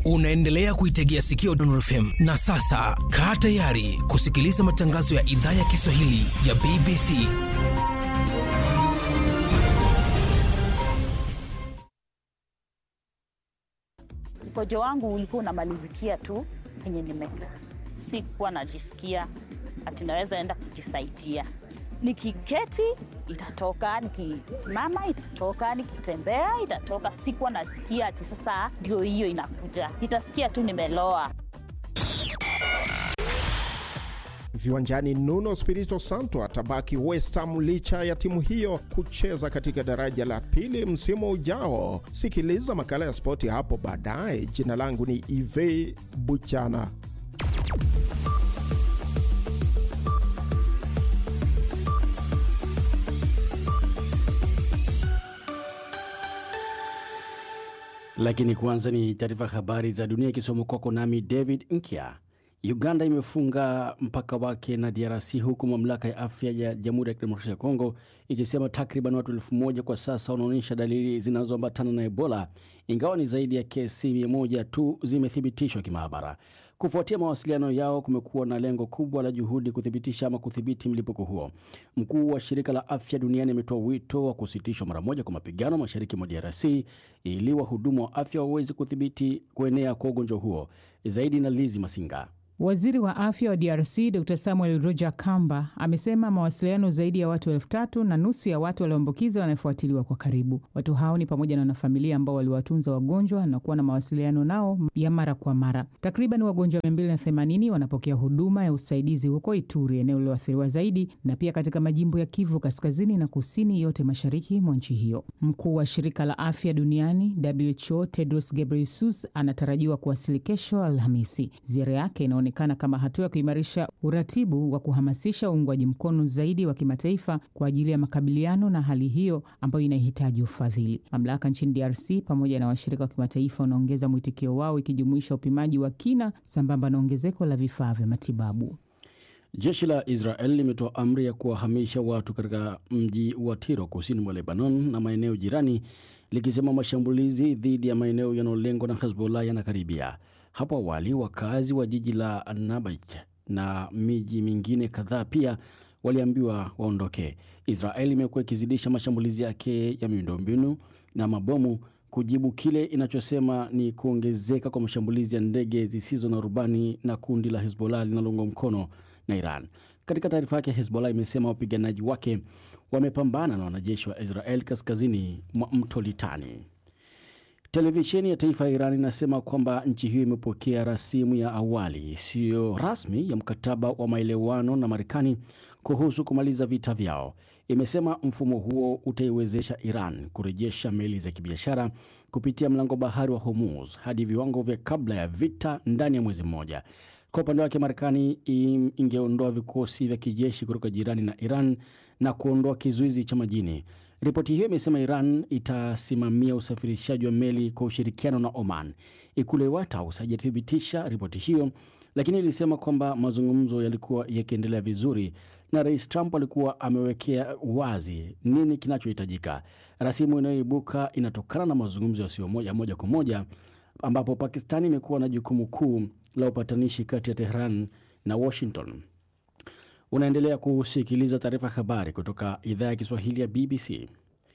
Unaendelea kuitegea sikio Dondon FM. Na sasa, kaa tayari kusikiliza matangazo ya idhaa ya Kiswahili ya BBC. Mkojo wangu ulikuwa unamalizikia tu kwenye nimekaa. Sikuwa najisikia ati naweza enda kujisaidia. Nikiketi itatoka, nikisimama itatoka, nikitembea itatoka. Sikuwa nasikia ati sasa ndio hiyo inakuja. Nitasikia tu nimeloa. Viwanjani, Nuno Espirito Santo atabaki West Ham licha ya timu hiyo kucheza katika daraja la pili msimu ujao. Sikiliza makala ya spoti hapo baadaye. Jina langu ni Ive Buchana. Lakini kwanza ni taarifa habari za dunia kisomo kwako nami David Nkia. Uganda imefunga mpaka wake na DRC huku mamlaka ya afya ya Jamhuri ya Kidemokrasia ya Kongo ikisema takriban watu 1000 kwa sasa wanaonyesha dalili zinazoambatana na Ebola, ingawa ni zaidi ya kesi 100 tu zimethibitishwa kimaabara. Kufuatia mawasiliano yao, kumekuwa na lengo kubwa la juhudi kuthibitisha ama kudhibiti mlipuko huo. Mkuu wa shirika la afya duniani ametoa wito wa kusitishwa mara moja kwa mapigano mashariki mwa DRC ili wahudumu wa afya waweze kudhibiti kuenea kwa ugonjwa huo. Zaidi na Lizi Masinga. Waziri wa afya wa DRC Dr. Samuel Roger Kamba amesema mawasiliano zaidi ya watu 3,000 na nusu ya watu walioambukizwa wanafuatiliwa kwa karibu. Watu hao ni pamoja na wanafamilia ambao waliwatunza wagonjwa na kuwa na mawasiliano nao ya mara kwa mara. Takriban wagonjwa 280 wanapokea huduma ya usaidizi huko Ituri, eneo lililoathiriwa zaidi, na pia katika majimbo ya Kivu Kaskazini na Kusini, yote mashariki mwa nchi hiyo. Mkuu wa shirika la afya duniani WHO Tedros Ghebreyesus anatarajiwa kuwasili kesho Alhamisi. Ziara yake inaonekana kama hatua ya kuimarisha uratibu wa kuhamasisha uungwaji mkono zaidi wa kimataifa kwa ajili ya makabiliano na hali hiyo ambayo inahitaji ufadhili. Mamlaka nchini DRC pamoja na washirika wa kimataifa wanaongeza mwitikio wao, ikijumuisha upimaji wa kina sambamba na ongezeko la vifaa vya matibabu. Jeshi la Israel limetoa amri ya kuwahamisha watu katika mji wa Tiro kusini mwa Lebanon na maeneo jirani, likisema mashambulizi dhidi ya maeneo yanayolengwa na Hezbollah yanakaribia. Hapo awali, wakazi wa jiji la Nabaj na miji mingine kadhaa pia waliambiwa waondoke. Israel imekuwa ikizidisha mashambulizi yake ya miundombinu na mabomu kujibu kile inachosema ni kuongezeka kwa mashambulizi ya ndege zisizo na rubani na kundi la Hezbollah linaloungwa mkono na Iran. Katika taarifa yake, Hezbollah imesema wapiganaji wake wamepambana na wanajeshi wa Israel kaskazini mwa mto Litani. Televisheni ya taifa ya Iran inasema kwamba nchi hiyo imepokea rasimu ya awali isiyo rasmi ya mkataba wa maelewano na Marekani kuhusu kumaliza vita vyao. Imesema mfumo huo utaiwezesha Iran kurejesha meli za kibiashara kupitia mlango bahari wa Hormuz hadi viwango vya kabla ya vita ndani ya mwezi mmoja. Kwa upande wake, Marekani ingeondoa vikosi vya kijeshi kutoka jirani na Iran na kuondoa kizuizi cha majini. Ripoti hiyo imesema Iran itasimamia usafirishaji wa meli kwa ushirikiano na Oman. Ikulu ya White House haijathibitisha ripoti hiyo, lakini ilisema kwamba mazungumzo yalikuwa yakiendelea vizuri na Rais Trump alikuwa amewekea wazi nini kinachohitajika. Rasimu inayoibuka inatokana na mazungumzo yasiyo moja kwa moja, ambapo Pakistani imekuwa na jukumu kuu la upatanishi kati ya Tehran na Washington. Unaendelea kusikiliza taarifa habari kutoka idhaa ya Kiswahili ya BBC.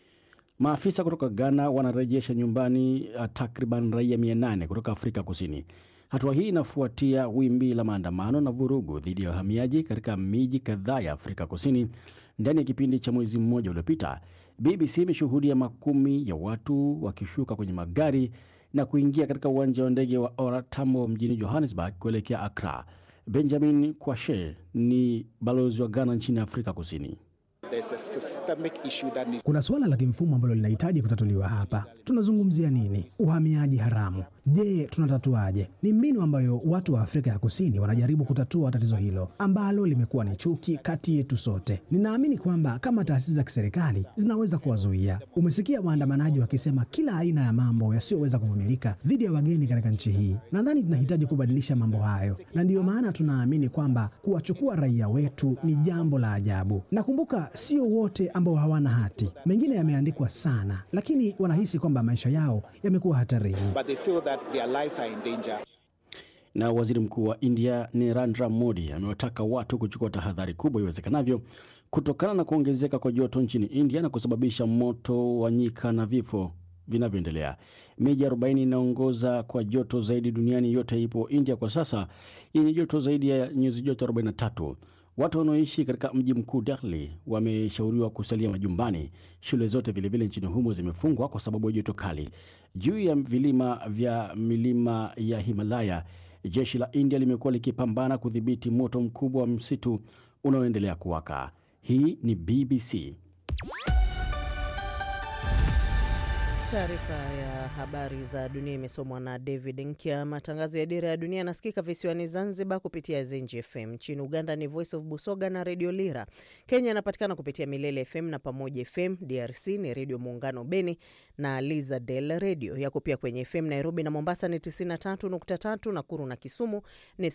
Maafisa kutoka Ghana wanarejesha nyumbani takriban raia 800 kutoka Afrika Kusini. Hatua hii inafuatia wimbi la maandamano na vurugu dhidi ya wahamiaji katika miji kadhaa ya Afrika Kusini ndani ya kipindi cha mwezi mmoja uliopita. BBC imeshuhudia makumi ya watu wakishuka kwenye magari na kuingia katika uwanja wa ndege wa OR Tambo mjini Johannesburg kuelekea Accra. Benjamin Kwashe ni balozi wa Ghana nchini Afrika Kusini. Kuna suala la kimfumo ambalo linahitaji kutatuliwa hapa. Tunazungumzia nini? Uhamiaji haramu. Je, tunatatuaje? Ni mbinu ambayo watu wa Afrika ya Kusini wanajaribu kutatua tatizo hilo ambalo limekuwa ni chuki kati yetu sote. Ninaamini kwamba kama taasisi za kiserikali zinaweza kuwazuia. Umesikia waandamanaji wakisema kila aina ya mambo yasiyoweza kuvumilika dhidi ya wageni katika nchi hii. Nadhani tunahitaji kubadilisha mambo hayo, na ndiyo maana tunaamini kwamba kuwachukua raia wetu ni jambo la ajabu. Nakumbuka Sio wote ambao hawana hati, mengine yameandikwa sana, lakini wanahisi kwamba maisha yao yamekuwa hatarini. But they feel that their lives are in danger. Na waziri mkuu wa India Narendra Modi amewataka watu kuchukua tahadhari kubwa iwezekanavyo kutokana na kuongezeka kwa joto nchini India na kusababisha moto wa nyika na vifo vinavyoendelea. Miji 40 inaongoza kwa joto zaidi duniani yote ipo India kwa sasa, yenye joto zaidi ya nyuzi joto 43. Watu wanaoishi katika mji mkuu Delhi wameshauriwa kusalia majumbani. Shule zote vilevile nchini humo zimefungwa kwa sababu ya joto kali. Juu ya milima ya Himalaya, jeshi la India limekuwa likipambana kudhibiti moto mkubwa wa msitu unaoendelea kuwaka. Hii ni BBC. Taarifa ya habari za dunia imesomwa na David Nkia. Matangazo ya Dira ya Dunia yanasikika visiwani Zanzibar kupitia Zenji FM. Nchini Uganda ni Voice of Busoga na Radio Lira. Kenya inapatikana kupitia Milele FM na Pamoja FM. DRC ni Radio Muungano Beni na Liza Del Radio. Yako pia kwenye FM Nairobi na Mombasa ni 93.3, Nakuru na Kisumu ni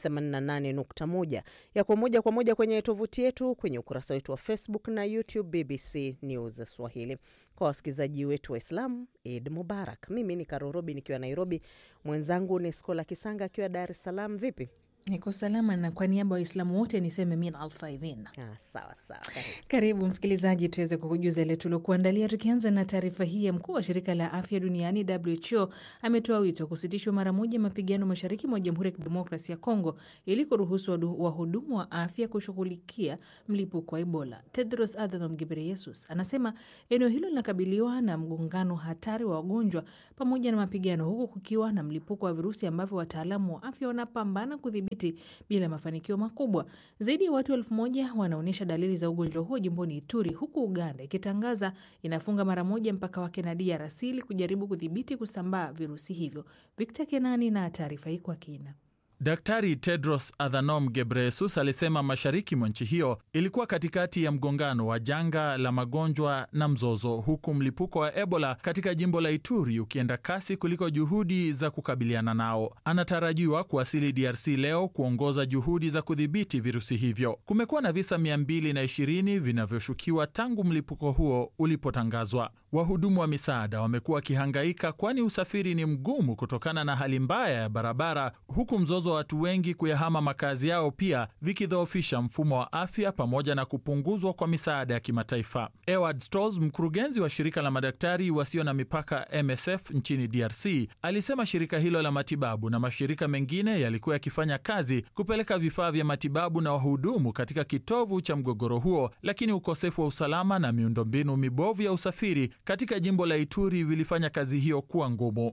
88.1. Yako moja kwa moja kwenye tovuti yetu, kwenye ukurasa wetu wa Facebook na YouTube BBC News Swahili. Kwa wasikilizaji wetu wa Islam, Eid Mubarak. Mimi ni Karorobi nikiwa Nairobi, mwenzangu ni Skola Kisanga akiwa Dar es Salaam. Vipi? Niko salama, na kwa niaba ya Waislamu wote niseme min al-faidhin. Sawa. Karibu msikilizaji, tuweze kukujuza ile tulokuandalia, tukianza na taarifa hii ya mkuu wa shirika la afya duniani WHO ametoa wito kusitishwa mara moja mapigano mashariki mwa Jamhuri ya Kidemokrasia ya Kongo ili kuruhusu wahudumu wa afya kushughulikia mlipuko wa Ebola. Tedros Adhanom Ghebreyesus anasema eneo hilo linakabiliwa na mgongano hatari wa wagonjwa pamoja na mapigano, huku kukiwa na mlipuko wa virusi ambavyo wataalamu wa afya wanapambana kudhibiti bila mafanikio makubwa. Zaidi ya watu 1000 wanaonyesha dalili za ugonjwa huo jimboni Ituri, huku Uganda ikitangaza inafunga mara moja mpaka wake na DRC ili kujaribu kudhibiti kusambaa virusi hivyo. Victor Kenani na taarifa hii kwa kina. Daktari Tedros Adhanom Ghebreyesus alisema mashariki mwa nchi hiyo ilikuwa katikati ya mgongano wa janga la magonjwa na mzozo, huku mlipuko wa Ebola katika jimbo la Ituri ukienda kasi kuliko juhudi za kukabiliana nao. Anatarajiwa kuwasili DRC leo kuongoza juhudi za kudhibiti virusi hivyo. Kumekuwa na visa 220 vinavyoshukiwa tangu mlipuko huo ulipotangazwa. Wahudumu wa misaada wamekuwa wakihangaika kwani usafiri ni mgumu kutokana na hali mbaya ya barabara, huku mzozo wa watu wengi kuyahama makazi yao pia vikidhoofisha mfumo wa afya pamoja na kupunguzwa kwa misaada ya kimataifa. Edward Stolz, mkurugenzi wa shirika la madaktari wasio na mipaka MSF nchini DRC, alisema shirika hilo la matibabu na mashirika mengine yalikuwa yakifanya kazi kupeleka vifaa vya matibabu na wahudumu katika kitovu cha mgogoro huo, lakini ukosefu wa usalama na miundombinu mibovu ya usafiri katika jimbo la Ituri vilifanya kazi hiyo kuwa ngumu.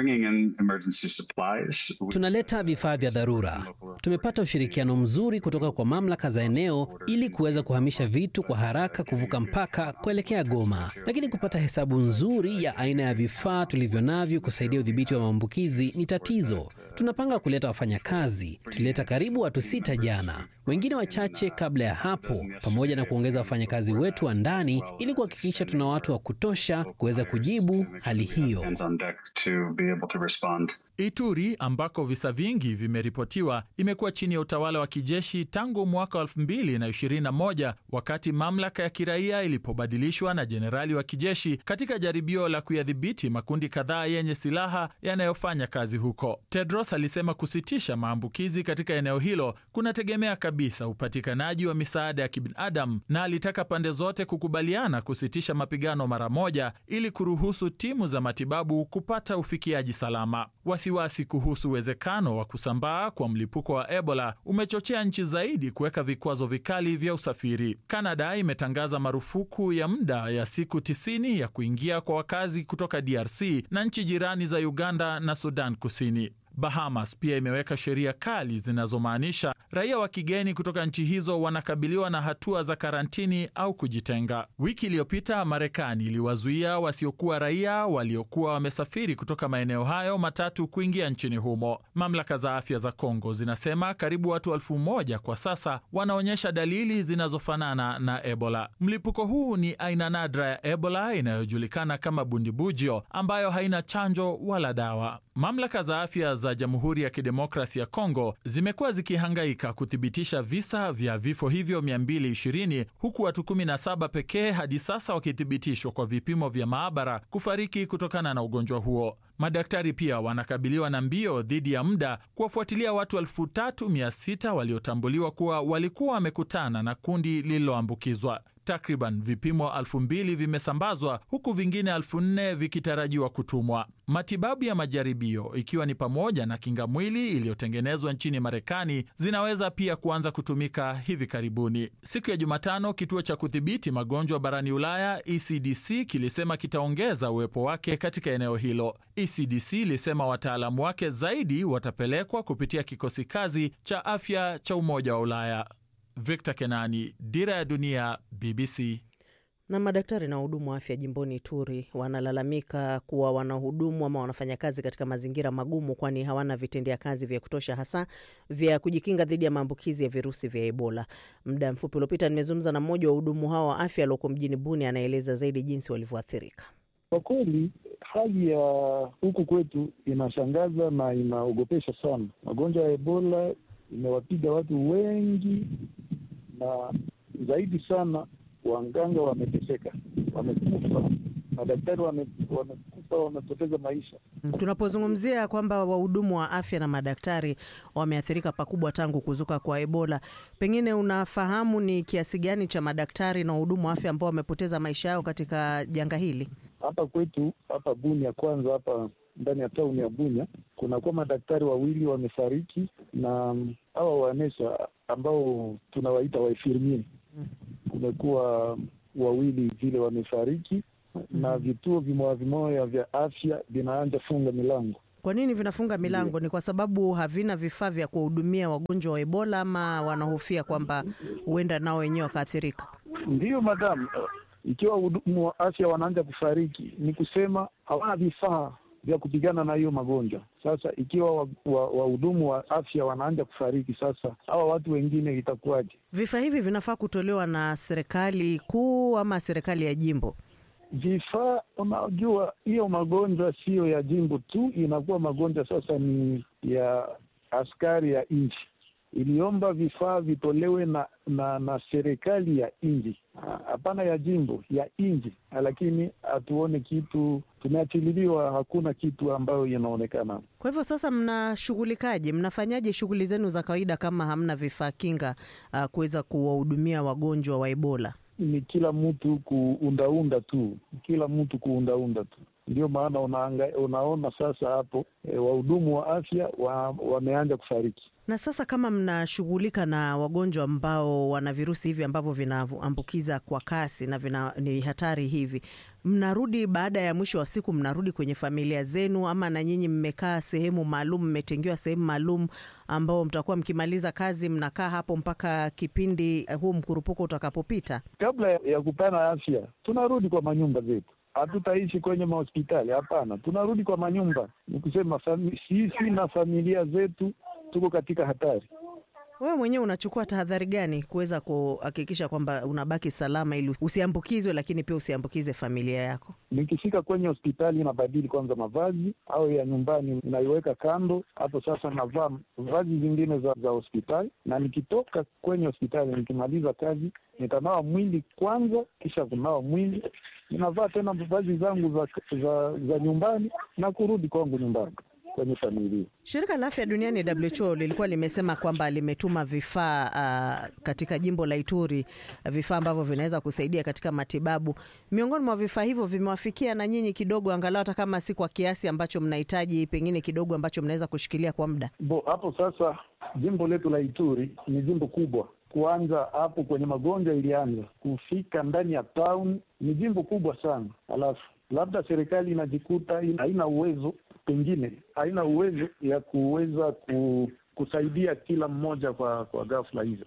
Tunaleta vifaa vya dharura. Tumepata ushirikiano mzuri kutoka kwa mamlaka za eneo ili kuweza kuhamisha vitu kwa haraka kuvuka mpaka kuelekea Goma. Lakini kupata hesabu nzuri ya aina ya vifaa tulivyo navyo kusaidia udhibiti wa maambukizi ni tatizo. Tunapanga kuleta wafanyakazi. Tulileta karibu watu 6 jana, wengine wachache kabla ya hapo, pamoja na kuongeza wafanyakazi wetu wa ndani ili kuhakikisha tuna watu wa kutosha kuweza kujibu hali hiyo. Ituri, ambako visa vingi vimeripotiwa, imekuwa chini ya utawala wa kijeshi tangu mwaka 2021 wakati mamlaka ya kiraia ilipobadilishwa na jenerali wa kijeshi katika jaribio la kuyadhibiti makundi kadhaa yenye silaha yanayofanya kazi huko. Tedros alisema kusitisha maambukizi katika eneo hilo kunategemea kabisa upatikanaji wa misaada ya kibinadamu, na alitaka pande zote kukubaliana kusitisha mapigano mara moja ili kuruhusu timu za matibabu kupata ufikiaji salama. Wasiwasi kuhusu uwezekano wa kusambaa kwa mlipuko wa Ebola umechochea nchi zaidi kuweka vikwazo vikali vya usafiri. Kanada imetangaza marufuku ya muda ya siku 90 ya kuingia kwa wakazi kutoka DRC na nchi jirani za Uganda na Sudan Kusini. Bahamas pia imeweka sheria kali zinazomaanisha raia wa kigeni kutoka nchi hizo wanakabiliwa na hatua za karantini au kujitenga. Wiki iliyopita Marekani iliwazuia wasiokuwa raia waliokuwa wamesafiri kutoka maeneo hayo matatu kuingia nchini humo. Mamlaka za afya za Kongo zinasema karibu watu 1000 kwa sasa wanaonyesha dalili zinazofanana na Ebola. Mlipuko huu ni aina nadra ya Ebola inayojulikana kama bundibugyo ambayo haina chanjo wala dawa. Mamlaka za afya za Jamhuri ya Kidemokrasi ya Kongo zimekuwa zikihangaika kuthibitisha visa vya vifo hivyo 220 huku watu 17 pekee hadi sasa wakithibitishwa kwa vipimo vya maabara kufariki kutokana na ugonjwa huo. Madaktari pia wanakabiliwa na mbio dhidi ya muda kuwafuatilia watu 3600 waliotambuliwa kuwa walikuwa wamekutana na kundi lililoambukizwa. Takriban vipimo 2000 vimesambazwa huku vingine 4000 vikitarajiwa kutumwa. Matibabu ya majaribio ikiwa ni pamoja na kinga mwili iliyotengenezwa nchini Marekani zinaweza pia kuanza kutumika hivi karibuni. Siku ya Jumatano, kituo cha kudhibiti magonjwa barani Ulaya ECDC kilisema kitaongeza uwepo wake katika eneo hilo. ECDC ilisema wataalamu wake zaidi watapelekwa kupitia kikosi kazi cha afya cha Umoja wa Ulaya. Victor Kenani, Dira ya Dunia, BBC. Na madaktari na wahudumu wa afya jimboni Ituri wanalalamika kuwa wanahudumu ama wanafanya kazi katika mazingira magumu, kwani hawana vitendea kazi vya kutosha, hasa vya kujikinga dhidi ya maambukizi ya virusi vya Ebola. Muda mfupi uliopita nimezungumza na mmoja wa wahudumu hao wa afya aliyoko mjini Bunia, anaeleza zaidi jinsi walivyoathirika. Kwa kweli hali ya huku kwetu inashangaza na inaogopesha sana. Magonjwa ya Ebola imewapiga watu wengi, na zaidi sana waganga wameteseka, wamekufa, madaktari wamekufa, wamepoteza maisha. Tunapozungumzia kwamba wahudumu wa afya na madaktari wameathirika pakubwa tangu kuzuka kwa Ebola, pengine unafahamu ni kiasi gani cha madaktari na wahudumu wa afya ambao wamepoteza maisha yao katika janga hili? Hapa kwetu, hapa Bunia, kwanza hapa ndani ya tauni ya Bunia, kuna kwa madaktari 2 wamefariki, na hawa wanesa ambao tunawaita waifirmie kumekuwa 2 vile wamefariki. Na vituo vimoja vya afya vinaanza funga milango. Kwa nini vinafunga milango? Ni kwa sababu havina vifaa vya kuhudumia wagonjwa wa Ebola, ama wanahofia kwamba huenda nao wenyewe wakaathirika? Ndiyo madam, ikiwa wahudumu wa afya wanaanza kufariki ni kusema hawana vifaa vya kupigana na hiyo magonjwa. Sasa ikiwa wahudumu wa afya wanaanza kufariki, sasa hawa watu wengine itakuwaje? Vifaa hivi vinafaa kutolewa na serikali kuu ama serikali ya jimbo? Vifaa, unajua hiyo magonjwa sio ya jimbo tu, inakuwa magonjwa sasa ni ya askari ya nchi. Iliomba vifaa vitolewe na serikali ya nchi, hapana ya jimbo, ya nchi. Lakini hatuone kitu, tumeachililiwa, hakuna kitu ambayo inaonekana. Kwa hivyo sasa mnashughulikaje? Mnafanyaje shughuli zenu za kawaida kama hamna vifaa kinga kuweza kuwahudumia wagonjwa wa Ebola? Ni kila mtu kuundaunda tu, Ndio maana unaona sasa hapo wahudumu wa afya wameanza kufariki. Na sasa kama mnashughulika na wagonjwa ambao wana virusi hivi ambavyo vinaambukiza kwa kasi na ni hatari hivi, mnarudi baada ya mwisho wa siku, mnarudi kwenye familia zenu, ama na nyinyi mmekaa sehemu maalum, mmetengewa sehemu maalum ambao mtakuwa mkimaliza kazi mnakaa hapo mpaka kipindi huu mkurupuko utakapopita? Kabla ya kupana afya, tunarudi kwa manyumba zetu. Hatutaishi kwenye mahospitali, hapana. Tunarudi kwa manyumba. Ni kusema sisi na familia zetu tuko katika hatari. Wewe mwenyewe unachukua tahadhari gani kuweza kuhakikisha kwamba unabaki salama ili usiambukizwe, lakini pia usiambukize familia yako? Nikifika kwenye hospitali nabadili kwanza mavazi, au ya nyumbani naiweka kando. Hapo sasa navaa vazi zingine za hospitali, na nikitoka kwenye hospitali, nikimaliza kazi, nitanawa mwili kwanza, kisha kunawa mwili ninavaa tena vazi zangu za nyumbani na kurudi kwangu nyumbani kwenye familia. Shirika la Afya Duniani WHO lilikuwa limesema kwamba limetuma vifaa katika jimbo la Ituri, vifaa ambavyo vinaweza kusaidia katika matibabu. Miongoni mwa vifaa hivyo vimewafikia na nyinyi kidogo, angalau hata kama si kwa kiasi ambacho mnahitaji, pengine kidogo ambacho mnaweza kushikilia kwa muda? Hapo sasa jimbo letu la Ituri ni jimbo kubwa. Kuanza hapo kwenye magonjwa ilianza kufika ndani ya town, ni jimbo kubwa sana. Alafu labda serikali inajikuta haina uwezo, pengine haina uwezo ya kuweza kusaidia kila mmoja kwa ghafla hizo.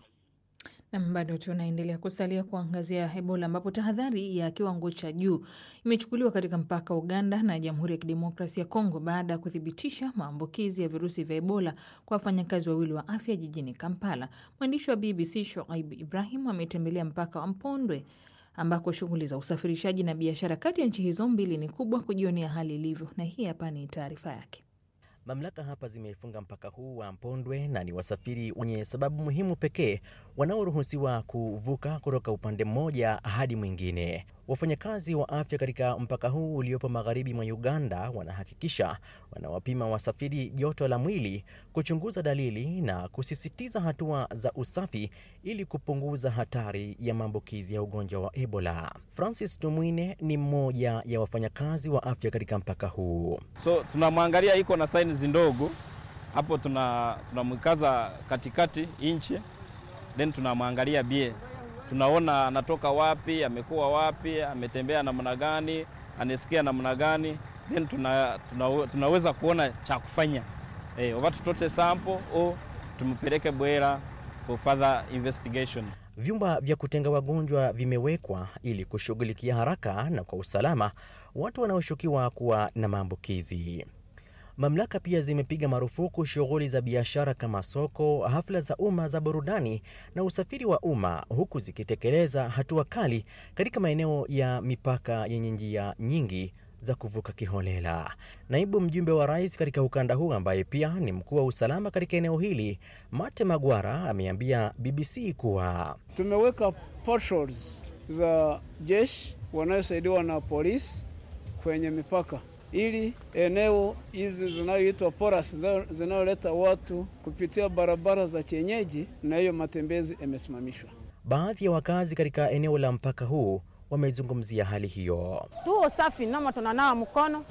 Na bado tunaendelea kusalia kuangazia Ebola, ambapo tahadhari ya kiwango cha juu imechukuliwa katika mpaka Uganda na Jamhuri ya Kidemokrasia ya Kongo baada ya kuthibitisha maambukizi ya virusi vya Ebola kwa wafanyakazi 2 wa afya jijini Kampala. Mwandishi wa BBC Shoaib Ibrahim ametembelea mpaka wa Mpondwe ambako shughuli za usafirishaji na biashara kati ya nchi hizo mbili ni kubwa, kujionea hali ilivyo, na hii hapa ni taarifa yake. Mamlaka hapa zimefunga mpaka huu wa Mpondwe na ni wasafiri wenye sababu muhimu pekee wanaoruhusiwa kuvuka kutoka upande mmoja hadi mwingine. Wafanyakazi wa afya katika mpaka huu uliopo magharibi mwa Uganda wanahakikisha wanawapima wasafiri joto la mwili, kuchunguza dalili na kusisitiza hatua za usafi ili kupunguza hatari ya maambukizi ya ugonjwa wa Ebola. Francis Tumwine ni mmoja ya wafanyakazi wa afya katika mpaka huu. So tunamwangalia iko na signs ndogo hapo, tunamwikaza katikati inchi, then tunamwangalia bie, tunaona anatoka wapi, amekuwa wapi, ametembea namna gani, anasikia namna gani, then tunaweza kuona cha kufanya. Watu tote sample au tumpeleke Bwera for further investigation. Vyumba vya kutenga wagonjwa vimewekwa ili kushughulikia haraka na kwa usalama watu wanaoshukiwa kuwa na maambukizi. Mamlaka pia zimepiga marufuku shughuli za biashara kama soko, hafla za umma za burudani na usafiri wa umma, huku zikitekeleza hatua kali katika maeneo ya mipaka yenye njia nyingi za kuvuka kiholela. Naibu mjumbe wa rais katika ukanda huu ambaye pia ni mkuu wa usalama katika eneo hili, Mate Magwara, ameambia BBC kuwa tumeweka patrols za jeshi wanaosaidiwa na polisi kwenye mipaka ili eneo hizi zinazoitwa porous zinazoleta watu kupitia barabara za kienyeji, na hiyo matembezi yamesimamishwa. Baadhi ya wakazi katika eneo la mpaka huu wamezungumzia hali hiyo. Tuo safi nama tunanawa mkono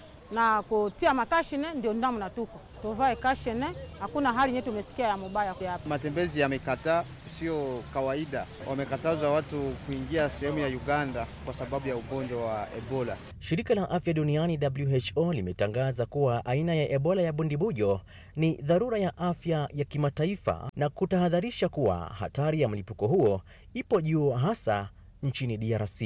na kutia makashine, ndio ndamu na tuko tuvae kashine, hakuna hali yetu tumesikia ya mubaya hapa. Matembezi yamekataa, sio kawaida. Wamekataza watu kuingia sehemu ya Uganda kwa sababu ya ugonjwa wa Ebola. Shirika la Afya Duniani WHO limetangaza kuwa aina ya Ebola ya bundibujo ni dharura ya afya ya kimataifa na kutahadharisha kuwa hatari ya mlipuko huo ipo juu, hasa nchini DRC.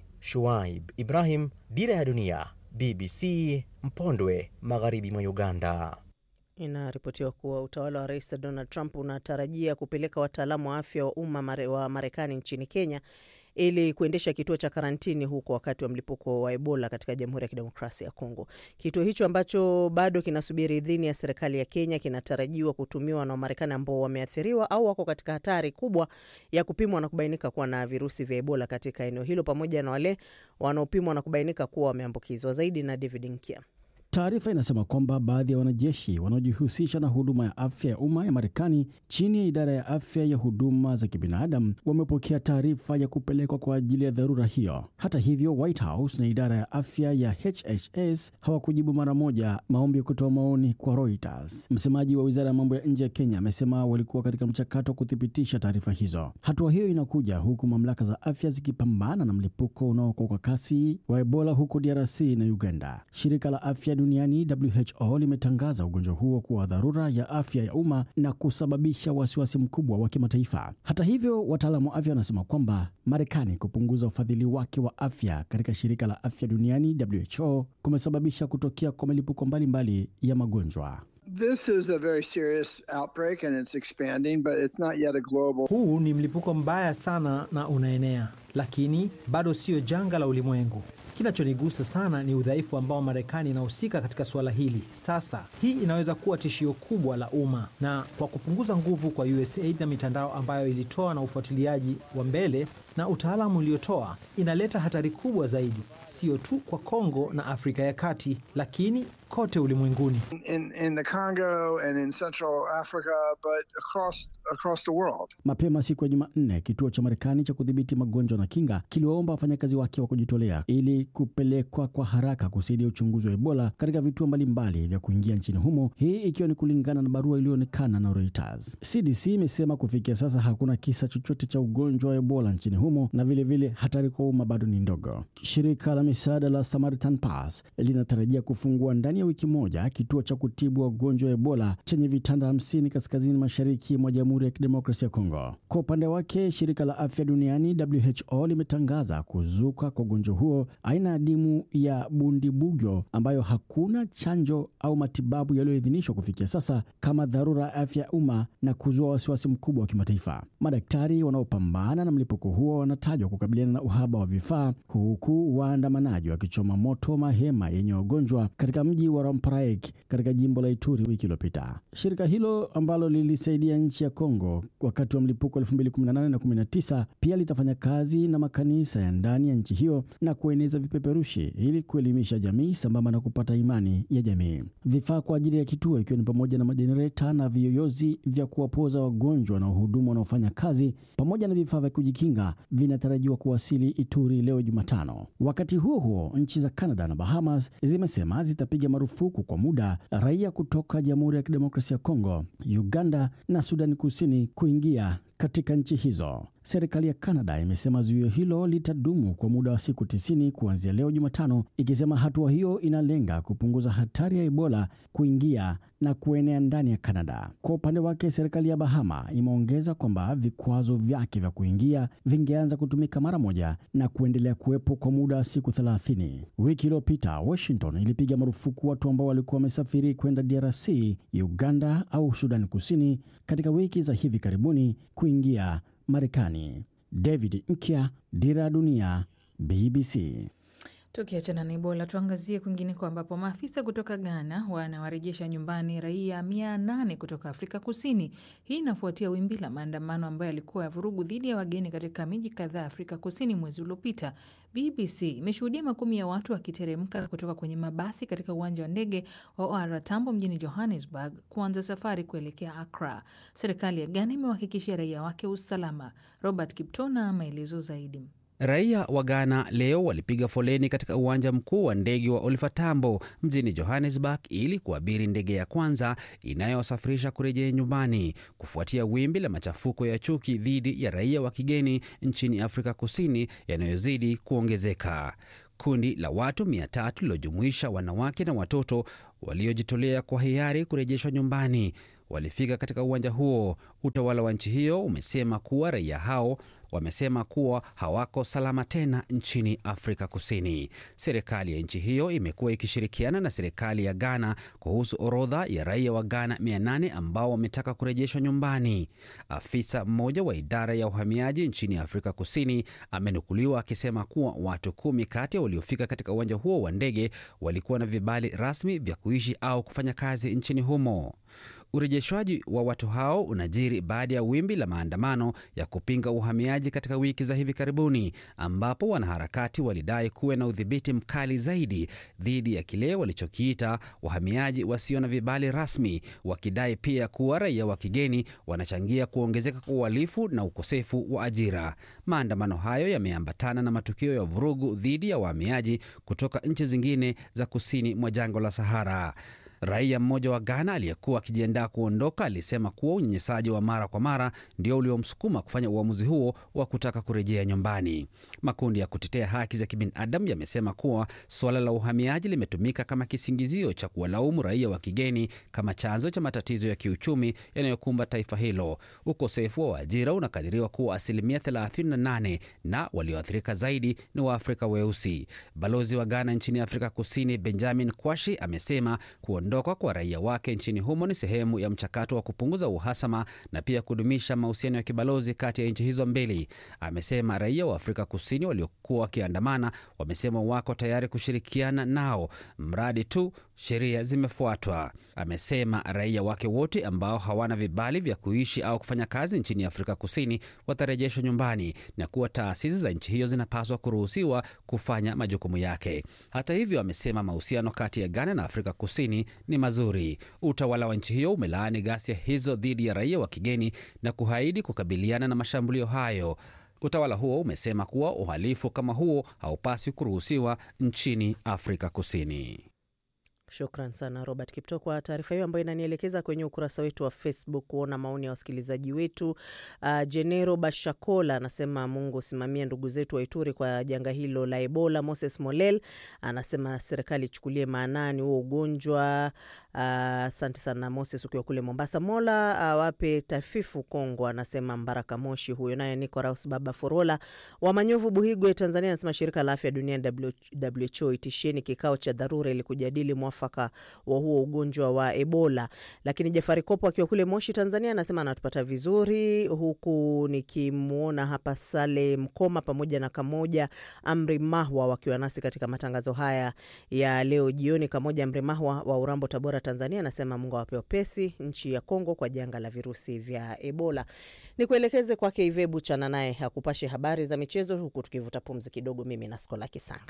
Shuaib Ibrahim, Dira ya Dunia, BBC, Mpondwe, magharibi mwa Uganda. Inaripotiwa kuwa utawala wa Rais Donald Trump unatarajia kupeleka wataalamu wa afya wa umma wa Marekani nchini Kenya ili kuendesha kituo cha karantini huko wakati wa mlipuko wa Ebola katika Jamhuri ya Kidemokrasia ya Kongo. Kituo hicho ambacho bado kinasubiri idhini ya serikali ya Kenya kinatarajiwa kutumiwa na Wamarekani ambao wameathiriwa au wako katika hatari kubwa ya kupimwa na kubainika kuwa na virusi vya Ebola katika eneo hilo, pamoja na wale wanaopimwa na kubainika kuwa wameambukizwa. Zaidi na David Nkia. Taarifa inasema kwamba baadhi ya wanajeshi wanaojihusisha na huduma ya afya ya umma ya Marekani chini ya idara ya afya ya huduma za kibinadamu wamepokea taarifa ya kupelekwa kwa ajili ya dharura hiyo. Hata hivyo, White House na idara ya afya ya HHS hawakujibu mara moja maombi ya kutoa maoni kwa Reuters. Msemaji wa Wizara ya Mambo ya Nje ya Kenya amesema walikuwa katika mchakato kuthibitisha taarifa hizo. Hatua hiyo inakuja huku mamlaka za afya zikipambana na mlipuko unaokuwa kwa kasi wa Ebola huko DRC na Uganda. Shirika la Afya Duniani WHO limetangaza ugonjwa huo kuwa dharura ya afya ya umma na kusababisha wasiwasi mkubwa wa kimataifa. Hata hivyo, wataalamu wa afya wanasema kwamba Marekani kupunguza ufadhili wake wa afya katika shirika la Afya Duniani WHO kumesababisha kutokea kwa milipuko mbalimbali ya magonjwa. This is a very serious outbreak and it's expanding, but it's not yet a global. Huu ni mlipuko mbaya sana na unaenea, lakini bado sio janga la ulimwengu. Kinachonigusa sana ni udhaifu ambao Marekani inahusika katika suala hili. Sasa hii inaweza kuwa tishio kubwa la umma, na kwa kupunguza nguvu kwa USAID na mitandao ambayo ilitoa na ufuatiliaji wa mbele na utaalamu uliotoa, inaleta hatari kubwa zaidi, sio tu kwa Kongo na Afrika ya Kati, lakini kote ulimwenguni. In the Congo and in Central Africa, but across the world. Mapema siku ya Jumanne, kituo cha Marekani cha kudhibiti magonjwa na kinga kiliwaomba wafanyakazi wake wa kujitolea ili kupelekwa kwa haraka kusaidia uchunguzi wa Ebola katika vituo mbalimbali vya kuingia nchini humo, hii ikiwa ni kulingana na barua iliyoonekana na Reuters. CDC imesema kufikia sasa hakuna kisa chochote cha ugonjwa wa Ebola nchini humo na vile hatari kwa umma bado ni ndogo. Shirika la misaada la Samaritan Pass linatarajia kufungua ndani ya wiki moja kituo cha kutibu wagonjwa wa Ebola chenye vitanda 50 kaskazini mashariki mwa Jamhuri Jamhuri ya Kidemokrasia ya Kongo. Kwa upande wake, shirika la afya duniani WHO limetangaza kuzuka kwa ugonjwa huo aina adimu ya bundibugyo ambayo hakuna chanjo au matibabu yaliyoidhinishwa kufikia sasa kama dharura ya afya ya umma na kuzua wasiwasi mkubwa wa kimataifa. Madaktari wanaopambana na mlipuko huo wanatajwa kukabiliana na uhaba wa vifaa, huku waandamanaji wakichoma moto mahema yenye wagonjwa katika mji wa Ramparaek katika jimbo la Ituri wiki iliyopita. Shirika hilo ambalo lilisaidia nchi ya Kongo wakati wa mlipuko 2018 na 19 pia litafanya kazi na makanisa ya ndani ya nchi hiyo na kueneza vipeperushi ili kuelimisha jamii sambamba na kupata imani ya jamii. Vifaa kwa ajili ya kituo ikiwa ni pamoja na majenereta na viyoyozi vya kuwapoza wagonjwa na wahudumu wanaofanya kazi pamoja na vifaa vya kujikinga vinatarajiwa kuwasili Ituri leo Jumatano. Wakati huo huo, nchi za Canada na Bahamas zimesema zitapiga marufuku kwa muda raia kutoka Jamhuri ya Kidemokrasia ya Kongo, Uganda na Sudan Kusini kuingia katika nchi hizo. Serikali ya Canada imesema zuio hilo litadumu kwa muda wa siku 90 kuanzia leo Jumatano, ikisema hatua hiyo inalenga kupunguza hatari ya Ebola kuingia na kuenea ndani ya Canada. Kwa upande wake, serikali ya Bahama imeongeza kwamba vikwazo vyake vya kuingia vingeanza kutumika mara moja na kuendelea kuwepo kwa muda wa siku 30. Wiki iliyopita, Washington ilipiga marufuku watu ambao walikuwa wamesafiri kwenda DRC, Uganda au Sudan Kusini katika wiki za hivi karibuni kuingia Marekani. David Nkya, Dira ya Dunia, BBC. Tukiachana na Ebola, tuangazie kwingineko ambapo maafisa kutoka Ghana wanawarejesha nyumbani raia 800 kutoka Afrika Kusini. Hii inafuatia wimbi la maandamano ambayo yalikuwa ya vurugu dhidi ya wageni katika miji kadhaa Afrika Kusini mwezi uliopita. BBC imeshuhudia makumi ya watu wakiteremka kutoka kwenye mabasi katika uwanja wa ndege wa OR Tambo mjini Johannesburg kuanza safari kuelekea Accra. Serikali ya Ghana imewahakikishia raia wake usalama. Robert Kiptona maelezo zaidi. Raia wa Ghana leo walipiga foleni katika uwanja mkuu wa ndege wa Oliver Tambo mjini Johannesburg ili kuabiri ndege ya kwanza inayowasafirisha kurejea nyumbani kufuatia wimbi la machafuko ya chuki dhidi ya raia wa kigeni nchini Afrika Kusini yanayozidi kuongezeka. Kundi la watu 300 lilojumuisha wanawake na watoto waliojitolea kwa hiari kurejeshwa nyumbani walifika katika uwanja huo. Utawala wa nchi hiyo umesema kuwa raia hao wamesema kuwa hawako salama tena nchini Afrika Kusini. Serikali ya nchi hiyo imekuwa ikishirikiana na serikali ya Ghana kuhusu orodha ya raia wa Ghana 800 ambao wametaka kurejeshwa nyumbani. Afisa mmoja wa idara ya uhamiaji nchini Afrika Kusini amenukuliwa akisema kuwa watu 10 kati ya waliofika katika uwanja huo wa ndege walikuwa na vibali rasmi vya kuishi au kufanya kazi nchini humo. Urejeshwaji wa watu hao unajiri baada ya wimbi la maandamano ya kupinga uhamiaji katika wiki za hivi karibuni, ambapo wanaharakati walidai kuwe na udhibiti mkali zaidi dhidi ya kile walichokiita wahamiaji wasio na vibali rasmi, wakidai pia kuwa raia wa kigeni wanachangia kuongezeka kwa uhalifu na ukosefu wa ajira. Maandamano hayo yameambatana na matukio ya vurugu dhidi ya wahamiaji kutoka nchi zingine za kusini mwa jangwa la Sahara. Raia mmoja wa Ghana aliyekuwa akijiandaa kuondoka alisema kuwa unyanyasaji wa mara kwa mara ndio uliomsukuma kufanya uamuzi huo wa kutaka kurejea nyumbani. Makundi ya kutetea haki za kibinadamu yamesema kuwa suala la uhamiaji limetumika kama kisingizio cha kuwalaumu raia wa kigeni kama chanzo cha matatizo ya kiuchumi yanayokumba taifa hilo. Ukosefu wa ajira unakadiriwa kuwa 38% na walioathirika zaidi ni Waafrika weusi. Balozi wa Ghana nchini Afrika Kusini Benjamin Kwashi amesema kuondoka kwa raia wake nchini humo ni sehemu ya mchakato wa kupunguza uhasama na pia kudumisha mahusiano ya kibalozi kati ya nchi hizo mbili. Amesema raia wa Afrika Kusini waliokuwa wakiandamana wamesema wako tayari kushirikiana nao mradi tu sheria zimefuatwa. Amesema raia wake wote ambao hawana vibali vya kuishi au kufanya kazi nchini Afrika Kusini watarejeshwa nyumbani na kuwa taasisi za nchi hiyo zinapaswa kuruhusiwa kufanya majukumu yake. Hata hivyo, amesema mahusiano kati ya Ghana na Afrika Kusini ni mazuri. Utawala wa nchi hiyo umelaani ghasia hizo dhidi ya raia wa kigeni na kuahidi kukabiliana na mashambulio hayo. Utawala huo umesema kuwa uhalifu kama huo haupaswi kuruhusiwa nchini Afrika Kusini. Shukran sana Robert Kipto kwa taarifa hiyo ambayo inanielekeza kwenye ukurasa wetu wa Facebook kuona maoni ya wasikilizaji wetu. Jenero Bashakola anasema Mungu simamia ndugu zetu wa Ituri kwa janga hilo la Ebola. Moses Molel anasema serikali ichukulie maanani huo ugonjwa Asante sana Moses ukiwa kule Mombasa. Mola wape tafifu Kongo, anasema Mbaraka Moshi huyo. Naye Nicolas Baba Forola wa Manyovu Buhigwe Tanzania anasema shirika la afya duniani WHO itisheni kikao cha dharura ili kujadili mwafaka wa huo ugonjwa wa Ebola. Lakini Jafari Kopo akiwa kule Moshi Tanzania anasema anatupata vizuri, huku nikimuona hapa Sale Mkoma pamoja na Kamoja Amri Mahwa wakiwa nasi katika matangazo haya ya leo jioni. Kamoja Amri Mahwa wa Urambo Tabora Tanzania anasema Mungu awape wepesi nchi ya Kongo kwa janga la virusi vya Ebola. Nikuelekeze kwake Ivebu Chana naye hakupashe habari za michezo, huku tukivuta pumzi kidogo mimi na Skola Kisanga.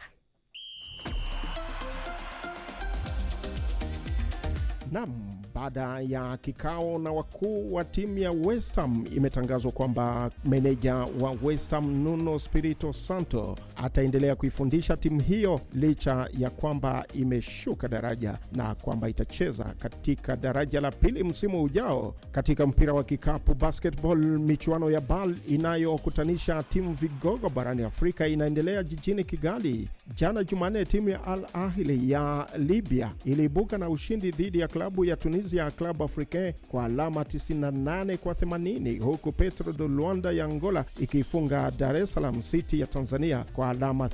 Naam, baada ya kikao na wakuu wa timu ya West Ham, imetangazwa kwamba meneja wa West Ham Nuno Espirito Santo ataendelea kuifundisha timu hiyo licha ya kwamba imeshuka daraja na kwamba itacheza katika daraja la pili msimu ujao. Katika mpira wa kikapu basketball, michuano ya BAL inayokutanisha timu vigogo barani Afrika inaendelea jijini Kigali. Jana Jumanne, timu ya Al Ahly ya Libya iliibuka na ushindi dhidi ya klabu ya Tunisia Club Africain kwa alama 98-80, huku Petro de Luanda ya Angola ikifunga Dar es Salaam City ya Tanzania kwa alama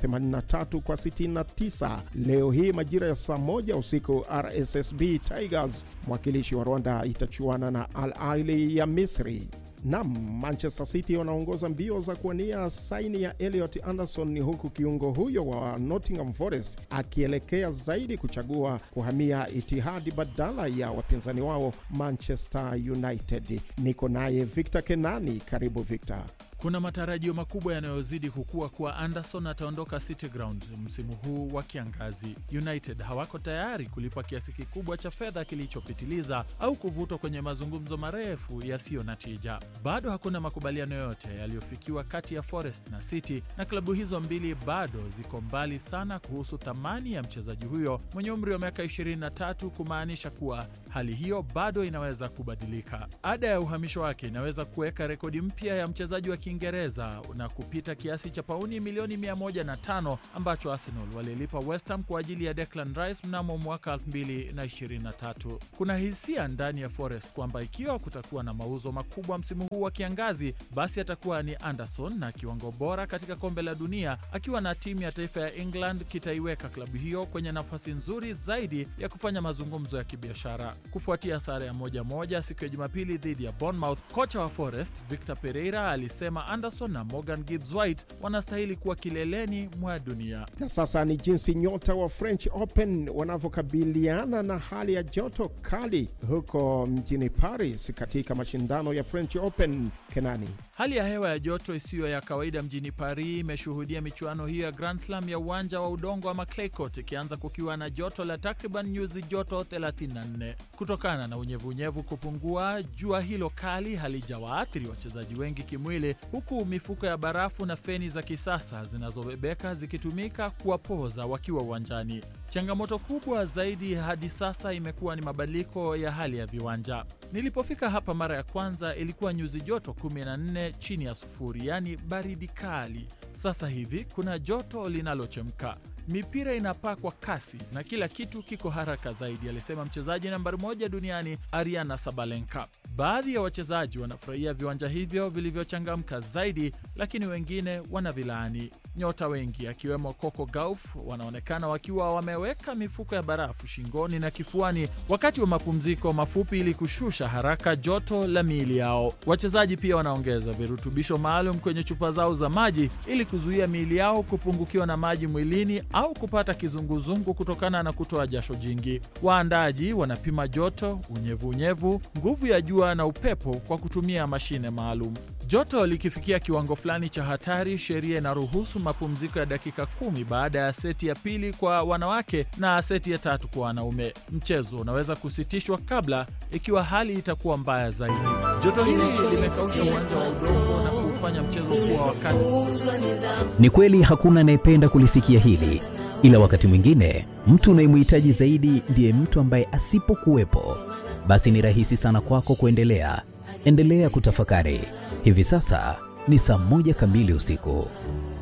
83-69. Leo hii majira ya saa 1 usiku, RSSB Tigers mwakilishi wa Rwanda itachuana na Al Ahly ya Misri. Manchester City wanaongoza mbio za kuwania saini ya Elliot Anderson, huku kiungo huyo wa Nottingham Forest akielekea zaidi kuchagua kuhamia Etihad badala ya wapinzani wao Manchester United. Niko naye Victor Kenani. Karibu Victor. Kuna matarajio makubwa yanayozidi kukua kuwa Anderson ataondoka City Ground msimu huu wa kiangazi. United hawako tayari kulipa kiasi kikubwa cha fedha kilichopitiliza au kuvutwa kwenye mazungumzo marefu yasiyo na tija. Bado hakuna makubaliano yote yaliyofikiwa kati ya Forest na City, na klabu hizo mbili bado ziko mbali sana kuhusu thamani ya mchezaji huyo mwenye umri wa miaka 23, kumaanisha kuwa hali hiyo bado inaweza kubadilika. Ada ya uhamisho wake inaweza kuweka rekodi mpya ya mchezaji wa Kiingereza na kupita kiasi cha pauni milioni 105 ambacho Arsenal walilipa West Ham kwa ajili ya Declan Rice mnamo mwaka 2023. Kuna hisia ndani ya Forest kwamba ikiwa kutakuwa na mauzo makubwa msimu huu wa kiangazi, basi atakuwa ni Anderson, na kiwango bora katika kombe la dunia akiwa na timu ya taifa ya England kitaiweka klabu hiyo kwenye nafasi nzuri zaidi ya kufanya mazungumzo ya kibiashara. Kufuatia sare ya 1-1 siku ya Jumapili dhidi ya Bournemouth, kocha wa Forest Victor Pereira alisema Anderson na Morgan Gibbs-White wanastahili kuwa kileleni mwa dunia. Na sasa ni jinsi nyota wa French Open wanavyokabiliana na hali ya joto kali huko mjini Paris katika mashindano ya French Open. Kenani. Hali ya hewa ya joto isiyo ya kawaida mjini Paris imeshuhudia michuano hiyo ya Grand Slam ya uwanja wa udongo wa Clay Court ikianza kukiwa na joto la takriban nyuzi joto 34. Kutokana na unyevunyevu kupungua, jua hilo kali halijawaathiri wachezaji wengi kimwili, huku mifuko ya barafu na feni za kisasa zinazobebeka zikitumika kuwapoza wakiwa uwanjani. Changamoto kubwa zaidi hadi sasa imekuwa ni mabadiliko ya hali ya viwanja. Nilipofika hapa mara ya kwanza ilikuwa nyuzi joto 14 chini ya sufuri, yani baridi kali. Sasa hivi kuna joto linalochemka. Mipira inapaa kwa kasi na kila kitu kiko haraka zaidi, alisema mchezaji nambari 1 duniani Aryna Sabalenka. Baadhi ya wachezaji wanafurahia viwanja hivyo vilivyochangamka zaidi, lakini wengine wanavilaani. Nyota wengi akiwemo Coco Gauff wanaonekana wakiwa wameweka mifuko ya barafu shingoni na kifuani wakati wa mapumziko mafupi ili kushusha haraka joto la miili yao. Wachezaji pia wanaongeza virutubisho maalum kwenye chupa zao za maji ili kuzuia miili yao kupungukiwa na maji mwilini au kupata kizunguzungu kutokana na kutoa jasho jingi. Waandaji wanapima joto, unyevu, nguvu ya jua na upepo kwa kutumia mashine maalum. Joto likifikia kiwango fulani cha hatari, sheria inaruhusu mapumziko ya dakika 10 baada ya seti ya pili kwa wanawake na seti ya 3 kwa wanaume. Mchezo unaweza kusitishwa kabla ikiwa hali itakuwa mbaya zaidi. Joto hili limekausha uwanja wa udongo na kufanya mchezo kuwa wakati. Ni kweli hakuna anayependa kulisikia hili, ila wakati mwingine mtu unayemhitaji zaidi ndiye mtu ambaye asipokuwepo, basi ni rahisi sana kwako kuendelea kutafakari. Hivi sasa ni saa 1 kamili usiku.